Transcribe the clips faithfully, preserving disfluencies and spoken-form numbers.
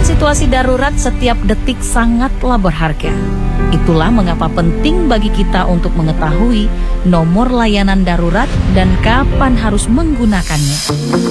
situasi darurat, setiap detik sangatlah berharga. Itulah mengapa penting bagi kita untuk mengetahui nomor layanan darurat dan kapan harus menggunakannya.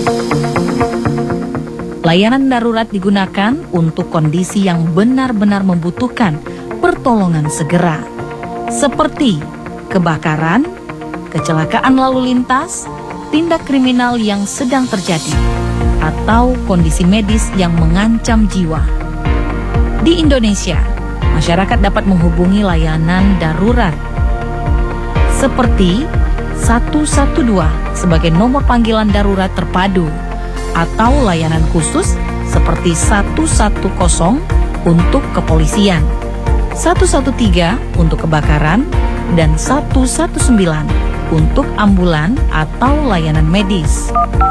Layanan darurat digunakan untuk kondisi yang benar-benar membutuhkan pertolongan segera, seperti kebakaran, kecelakaan lalu lintas, tindak kriminal yang sedang terjadi, atau kondisi medis yang mengancam jiwa. Di Indonesia, masyarakat dapat menghubungi layanan darurat seperti satu satu dua sebagai nomor panggilan darurat terpadu, atau layanan khusus seperti satu satu nol untuk kepolisian, satu satu tiga untuk kebakaran, dan satu satu sembilan untuk ambulan atau layanan medis.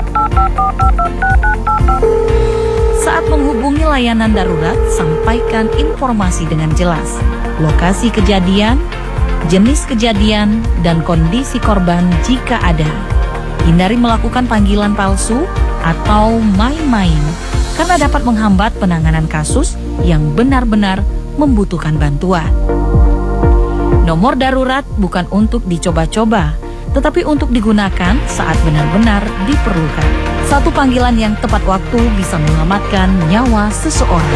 Saat menghubungi layanan darurat, sampaikan informasi dengan jelas, lokasi kejadian, jenis kejadian, dan kondisi korban jika ada. Hindari melakukan panggilan palsu atau main-main, karena dapat menghambat penanganan kasus yang benar-benar membutuhkan bantuan. Nomor darurat bukan untuk dicoba-coba, tetapi untuk digunakan saat benar-benar diperlukan. Satu panggilan yang tepat waktu bisa menyelamatkan nyawa seseorang.